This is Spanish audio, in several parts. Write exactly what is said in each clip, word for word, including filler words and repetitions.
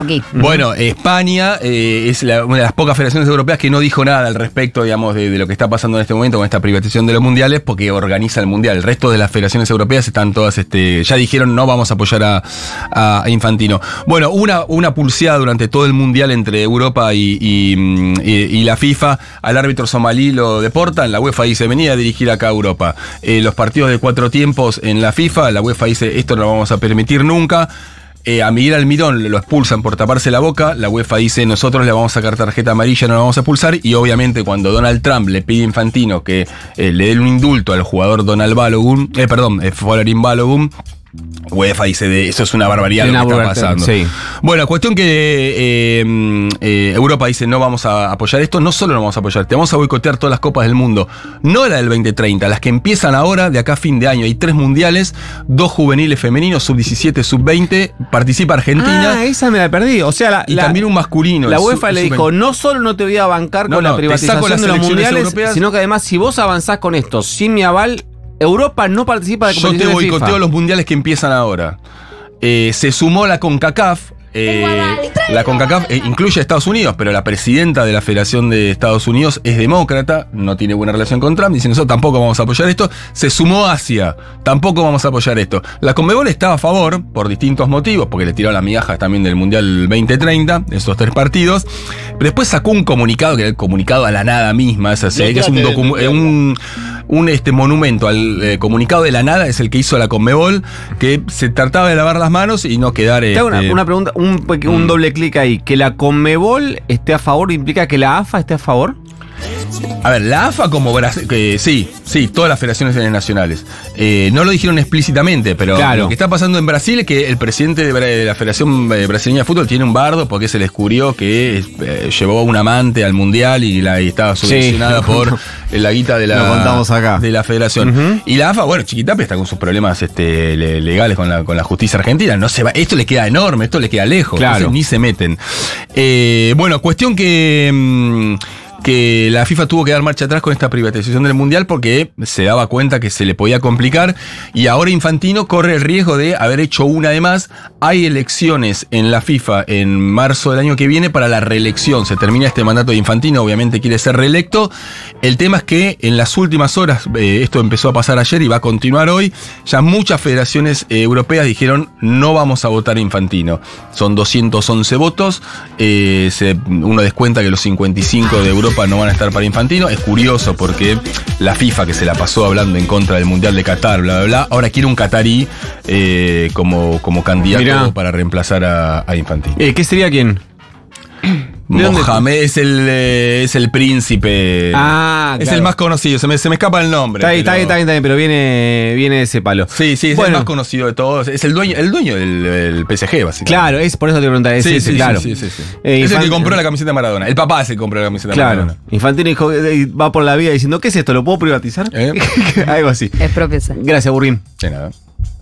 Aquí. Bueno, España eh, es la, una de las pocas federaciones europeas que no dijo nada al respecto, digamos, de, de lo que está pasando en este momento con esta privatización de los mundiales, porque organiza el mundial. El resto de las federaciones europeas están todas, este, ya dijeron no vamos a apoyar a, a Infantino. Bueno, una, una pulseada durante todo el mundial entre Europa y, y, y, y la FIFA. Al árbitro somalí lo deportan, la UEFA dice venía a dirigir acá a Europa. Eh, los partidos de cuatro tiempos en la FIFA, la UEFA dice esto no lo vamos a permitir nunca. Eh, a Miguel Almirón lo expulsan por taparse la boca. La UEFA dice nosotros le vamos a sacar tarjeta amarilla, no lo vamos a expulsar. Y obviamente cuando Donald Trump le pide a Infantino que eh, le dé un indulto al jugador Donald Balogun, eh, perdón, eh, Folarin Balogun, UEFA dice de eso es una barbaridad lo que está pasando. Sí. Bueno, cuestión que eh, eh, Europa dice no vamos a apoyar esto. No solo no vamos a apoyar, te vamos a boicotear todas las copas del mundo. No la del veinte treinta, las que empiezan ahora de acá a fin de año. Hay tres mundiales, dos juveniles femeninos, sub diecisiete, sub veinte. Participa Argentina. Ah, esa me la perdí. O sea, la, y la, también un masculino. La UEFA sub, le dijo, sub no solo no te voy a bancar no, con no, la privatización de los mundiales, europeas, sino que además si vos avanzás con esto sin mi aval, Europa no participa de competiciones. Yo te boicoteo FIFA. Los mundiales que empiezan ahora. Eh, se sumó la CONCACAF. Eh, la CONCACAF eh, incluye a Estados Unidos, pero la presidenta de la Federación de Estados Unidos es demócrata, no tiene buena relación con Trump, dice nosotros tampoco vamos a apoyar esto. Se sumó Asia, tampoco vamos a apoyar esto. La Conmebol estaba a favor por distintos motivos, porque le tiró las migajas también del Mundial veinte treinta, esos tres partidos, pero después sacó un comunicado, que era el comunicado a la nada misma, es, así, que es un, docu- eh, un, un este, monumento al eh, comunicado de la nada, es el que hizo la Conmebol, que se trataba de lavar las manos y no quedar... Este, una, una pregunta, un, un doble clic ahí. ¿Que la Conmebol esté a favor implica que la A F A esté a favor? A ver, la A F A como Brasil, que sí, sí, todas las federaciones nacionales. Eh, no lo dijeron explícitamente, pero claro. Lo que está pasando en Brasil es que el presidente de la Federación Brasileña de Fútbol tiene un bardo porque se le descubrió que eh, llevó un amante al mundial y, la, y estaba subvencionada sí. por la guita de la, lo contamos acá. De la federación. Uh-huh. Y la A F A, bueno, Chiquitapia está con sus problemas este, legales con la, con la justicia argentina. No se va, esto le queda enorme, esto le queda lejos. Claro. Entonces, ni se meten. Eh, bueno, cuestión que... Mmm, que la FIFA tuvo que dar marcha atrás con esta privatización del Mundial porque se daba cuenta que se le podía complicar y ahora Infantino corre el riesgo de haber hecho una de más. Hay elecciones en la FIFA en marzo del año que viene para la reelección. Se termina este mandato de Infantino, obviamente quiere ser reelecto. El tema es que en las últimas horas, eh, esto empezó a pasar ayer y va a continuar hoy, ya muchas federaciones eh, europeas dijeron no vamos a votar a Infantino. Son doscientos once votos, eh, se, uno descuenta que los cincuenta y cinco de Europa no van a estar para Infantino. Es curioso porque la FIFA, que se la pasó hablando en contra del Mundial de Qatar, bla, bla, bla, ahora quiere un catarí eh, como, como candidato Mirá. para reemplazar a, a Infantino. Eh, ¿Qué sería quién? Mohamed es el, eh, es el príncipe. Ah, es claro. el más conocido. Se me, se me escapa el nombre. Está bien, está bien, está bien, está bien, pero viene, viene ese palo. Sí, sí, es bueno. el más conocido de todos. Es el dueño, el dueño del, del P S G, básicamente. Claro, es por eso te preguntaba. Es sí, ese, sí, claro. Sí, sí, sí, sí. Eh, es Infant... el que compró la camiseta de Maradona. El papá es el que compró la camiseta claro. de Maradona. Infantino dijo, va por la vida diciendo, ¿qué es esto? ¿Lo puedo privatizar? ¿Eh? Algo así. Es propio. Gracias, Burrín. De nada.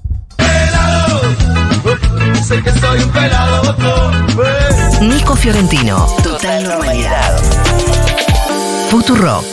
Sé que soy un pelado. Nico Fiorentino. Total normalidad. Futurock.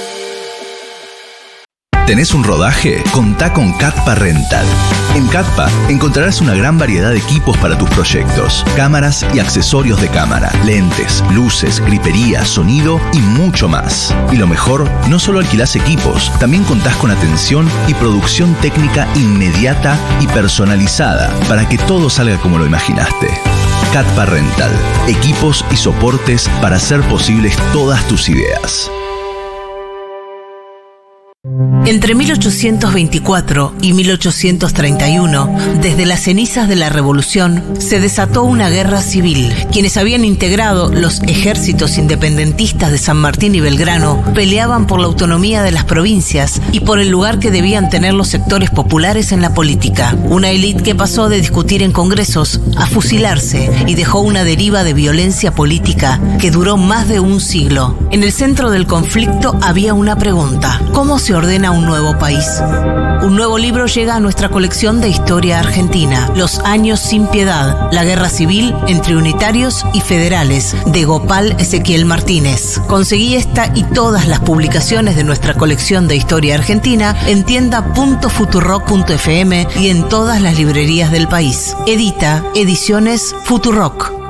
¿Tenés un rodaje? Contá con Catpa Rental. En Catpa encontrarás una gran variedad de equipos para tus proyectos, cámaras y accesorios de cámara, lentes, luces, gripería, sonido y mucho más. Y lo mejor, no solo alquilás equipos, también contás con atención y producción técnica inmediata y personalizada para que todo salga como lo imaginaste. Catpa Rental, equipos y soportes para hacer posibles todas tus ideas. Entre mil ochocientos veinticuatro y mil ochocientos treinta y uno, desde las cenizas de la Revolución, se desató una guerra civil. Quienes habían integrado los ejércitos independentistas de San Martín y Belgrano peleaban por la autonomía de las provincias y por el lugar que debían tener los sectores populares en la política. Una élite que pasó de discutir en congresos a fusilarse y dejó una deriva de violencia política que duró más de un siglo. En el centro del conflicto había una pregunta: ¿cómo se ordena un nuevo país? Un nuevo libro llega a nuestra colección de historia argentina, Los años sin piedad, la guerra civil entre unitarios y federales, de Gopal Ezequiel Martínez. Conseguí esta y todas las publicaciones de nuestra colección de historia argentina en tienda punto futurock punto f m y en todas las librerías del país. Edita Ediciones Futurock.